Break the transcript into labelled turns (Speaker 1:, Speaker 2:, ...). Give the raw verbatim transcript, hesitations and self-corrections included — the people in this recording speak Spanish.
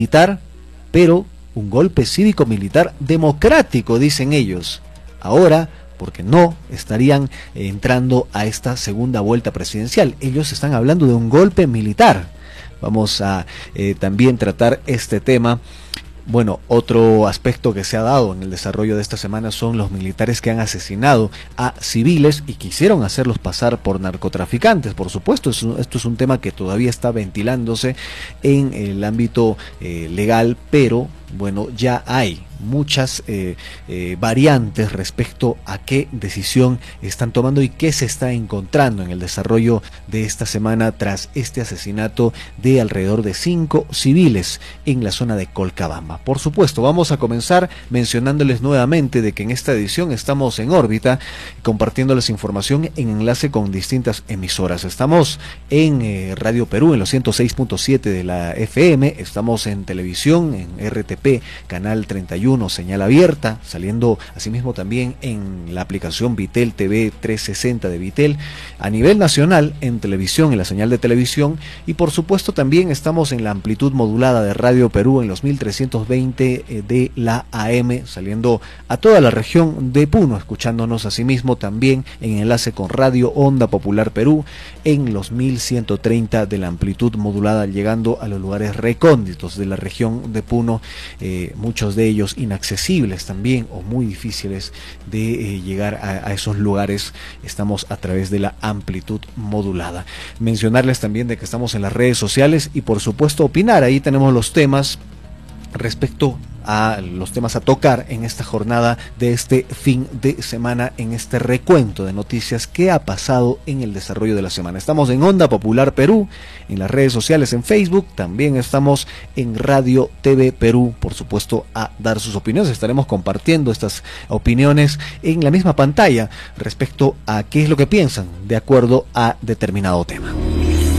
Speaker 1: militar, pero un golpe cívico-militar democrático, dicen ellos. Ahora, porque no estarían entrando a esta segunda vuelta presidencial. Ellos están hablando de un golpe militar. Vamos a eh, también tratar este tema. Bueno, otro aspecto que se ha dado en el desarrollo de esta semana son los militares que han asesinado a civiles y quisieron hacerlos pasar por narcotraficantes. Por supuesto, esto es un tema que todavía está ventilándose en el ámbito eh, legal, pero bueno, ya hay muchas eh, eh, variantes respecto a qué decisión están tomando y qué se está encontrando en el desarrollo de esta semana tras este asesinato de alrededor de cinco civiles en la zona de Colcabamba. Por supuesto, vamos a comenzar mencionándoles nuevamente de que en esta edición estamos en órbita, compartiéndoles información en enlace con distintas emisoras. Estamos en eh, Radio Perú en los ciento seis punto siete de la F M, estamos en televisión, en R T P, canal treinta y uno, señal abierta, saliendo asimismo también en la aplicación Vitel T V trescientos sesenta de Vitel, a nivel nacional en televisión, en la señal de televisión, y por supuesto también estamos en la amplitud modulada de Radio Perú en los mil trescientos veinte de la A M, saliendo a toda la región de Puno, escuchándonos asimismo también en enlace con Radio Onda Popular Perú en los mil ciento treinta de la amplitud modulada, llegando a los lugares recónditos de la región de Puno, eh, muchos de ellos inaccesibles también o muy difíciles de eh, llegar a, a esos lugares. Estamos a través de la amplitud modulada. Mencionarles también de que estamos en las redes sociales y por supuesto opinar. Ahí tenemos los temas respecto a los temas a tocar en esta jornada de este fin de semana, en este recuento de noticias que ha pasado en el desarrollo de la semana. Estamos en Onda Popular Perú, en las redes sociales, en Facebook, también estamos en Radio T V Perú, por supuesto, a dar sus opiniones. Estaremos compartiendo estas opiniones en la misma pantalla respecto a qué es lo que piensan de acuerdo a determinado tema.